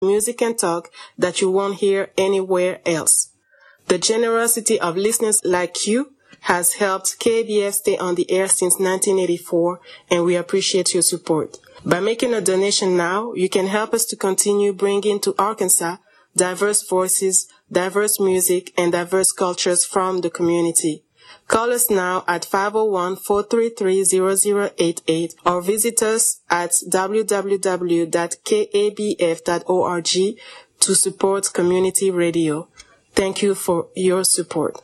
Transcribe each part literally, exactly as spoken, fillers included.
music and talk that you won't hear anywhere else. The generosity of listeners like you has helped K A B F stay on the air since nineteen eighty-four, and we appreciate your support. By making a donation now, you can help us to continue bringing to Arkansas diverse voices, diverse music, and diverse cultures from the community. Call us now at five oh one, four three three, zero zero eight eight or visit us at w w w dot k a b f dot org to support community radio. Thank you for your support.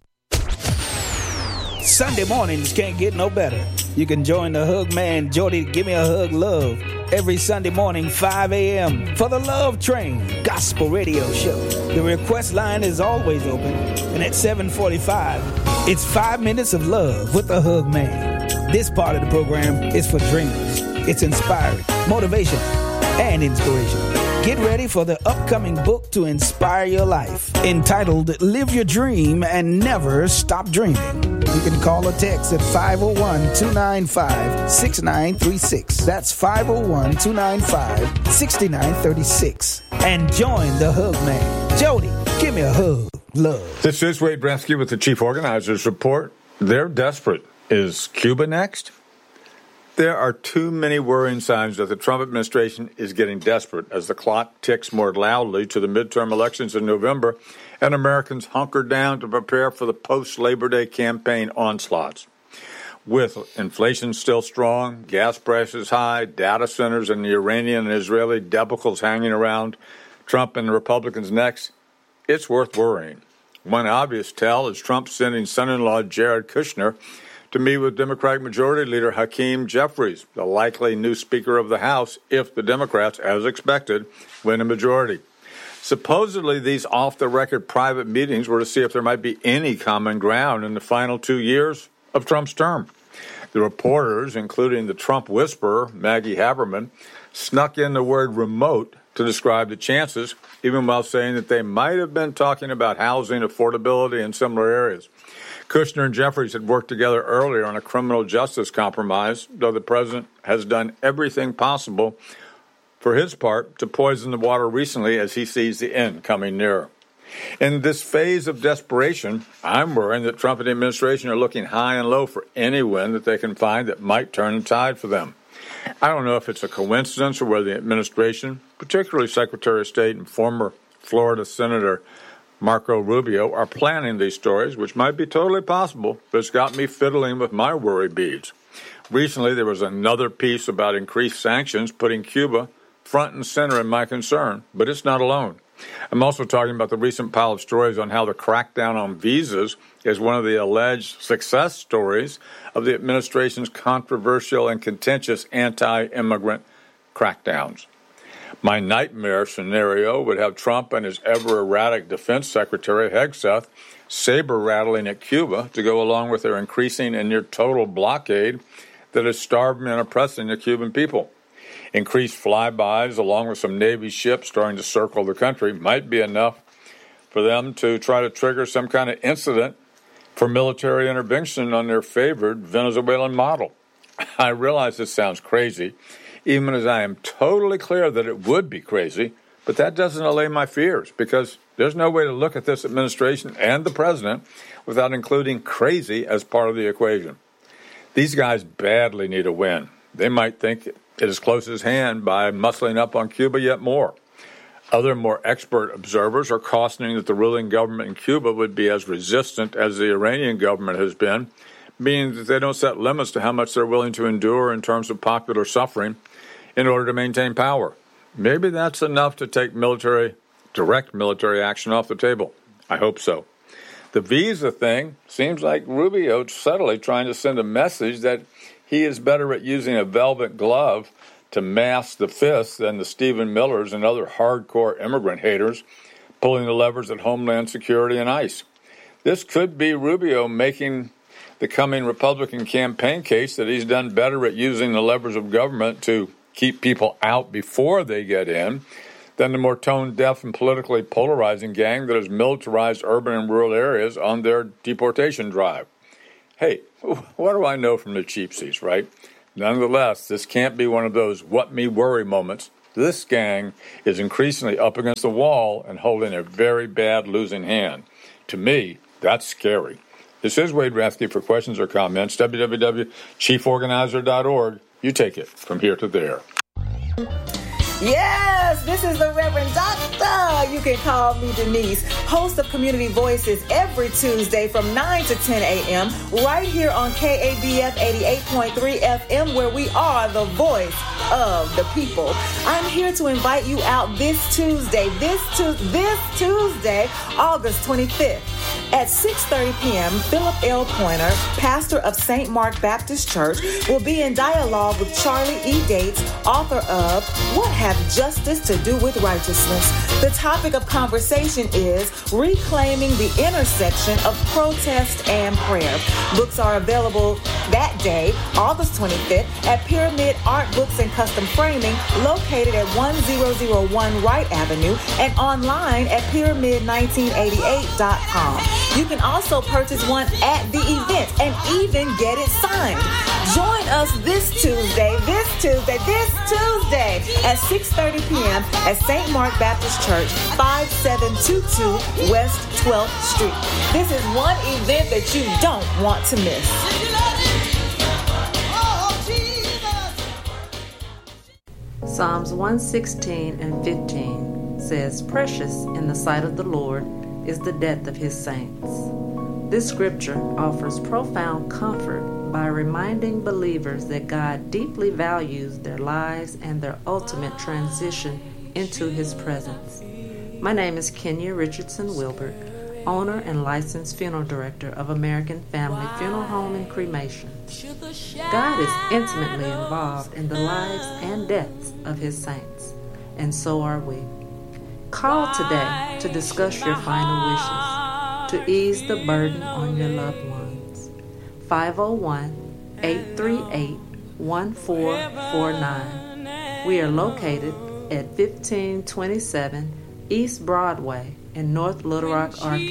Sunday mornings can't get no better. You can join the Hug Man, Jody, Give Me a Hug Love, every Sunday morning, five a.m. for the Love Train Gospel Radio Show. The request line is always open, and at seven forty-five, it's five minutes of love with the Hug Man. This part of the program is for dreamers. It's inspiring, motivation, and inspiration. Get ready for the upcoming book to inspire your life, entitled Live Your Dream and Never Stop Dreaming. You can call or text at five oh one, two nine five, six nine three six. That's five oh one, two nine five, six nine three six. And join the Hug Man. Jody, give me a hug. Love. This is Wade Bresky with the Chief Organizers Report. They're desperate. Is Cuba next? There are too many worrying signs that the Trump administration is getting desperate as the clock ticks more loudly to the midterm elections in November and Americans hunker down to prepare for the post-Labor Day campaign onslaughts. With inflation still strong, gas prices high, data centers and the Iranian and Israeli debacles hanging around Trump and the Republicans' necks, it's worth worrying. One obvious tell is Trump sending son-in-law Jared Kushner to meet with Democratic Majority Leader Hakeem Jeffries, the likely new Speaker of the House, if the Democrats, as expected, win a majority. Supposedly, these off-the-record private meetings were to see if there might be any common ground in the final two years of Trump's term. The reporters, including the Trump whisperer, Maggie Haberman, snuck in the word remote to describe the chances, even while saying that they might have been talking about housing affordability in similar areas. Kushner and Jeffries had worked together earlier on a criminal justice compromise, though the president has done everything possible for his part to poison the water recently as he sees the end coming nearer. In this phase of desperation, I'm worrying that Trump and the administration are looking high and low for any win that they can find that might turn the tide for them. I don't know if it's a coincidence or whether the administration, particularly Secretary of State and former Florida Senator Marco Rubio, are planning these stories, which might be totally possible, but it's got me fiddling with my worry beads. Recently, there was another piece about increased sanctions, putting Cuba front and center in my concern, but it's not alone. I'm also talking about the recent pile of stories on how the crackdown on visas is one of the alleged success stories of the administration's controversial and contentious anti-immigrant crackdowns. My nightmare scenario would have Trump and his ever-erratic Defense Secretary Hegseth saber-rattling at Cuba to go along with their increasing and near-total blockade that is starving and oppressing the Cuban people. Increased flybys, along with some Navy ships starting to circle the country, might be enough for them to try to trigger some kind of incident for military intervention on their favored Venezuelan model. I realize this sounds crazy, even as I am totally clear that it would be crazy, but that doesn't allay my fears, because there's no way to look at this administration and the president without including crazy as part of the equation. These guys badly need a win. They might think it is close as hand by muscling up on Cuba yet more. Other more expert observers are cautioning that the ruling government in Cuba would be as resistant as the Iranian government has been, meaning that they don't set limits to how much they're willing to endure in terms of popular suffering in order to maintain power. Maybe that's enough to take military, direct military action off the table. I hope so. The visa thing seems like Rubio subtly trying to send a message that he is better at using a velvet glove to mask the fists than the Stephen Millers and other hardcore immigrant haters pulling the levers at Homeland Security and ICE. This could be Rubio making the coming Republican campaign case that he's done better at using the levers of government to keep people out before they get in than the more tone-deaf and politically polarizing gang that has militarized urban and rural areas on their deportation drive. Hey, what do I know from the cheap seats, right? Nonetheless, this can't be one of those what me worry moments this gang is increasingly up against the wall and holding a very bad losing hand. To me, that's scary. This is Wade Rathke. For questions or comments, w w w dot chief organizer dot org. You take it from here to there. Yes, this is the Reverend Doctor. You can call me Denise, host of Community Voices every Tuesday from nine to ten a.m. right here on K A B F eighty-eight point three F M, where we are the voice of the people. I'm here to invite you out this Tuesday, this tu- this Tuesday, August twenty-fifth. At six thirty p.m., Philip L. Pointer, pastor of Saint Mark Baptist Church, will be in dialogue with Charlie E. Dates, author of What Have Justice to Do with Righteousness? The topic of conversation is reclaiming the intersection of protest and prayer. Books are available that day, August twenty-fifth, at Pyramid Art Books and Custom Framing, located at one thousand one Wright Avenue, and online at pyramid nineteen eighty-eight dot com. You can also purchase one at the event and even get it signed. Join us this Tuesday, this Tuesday, this Tuesday at six thirty p.m. at Saint Mark Baptist Church, five seven two two West twelfth Street. This is one event that you don't want to miss. Psalms one sixteen and fifteen says, "Precious in the sight of the Lord is the death of his saints." This scripture offers profound comfort by reminding believers that God deeply values their lives and their ultimate transition into his presence. My name is Kenya Richardson Wilbert, owner and licensed funeral director of American Family Funeral Home and Cremation. God is intimately involved in the lives and deaths of his saints, and so are we. Call today to discuss your final wishes, to ease the burden on your loved ones. five oh one, eight three eight, one four four nine. We are located at fifteen twenty-seven East Broadway in North Little Rock, Arkansas.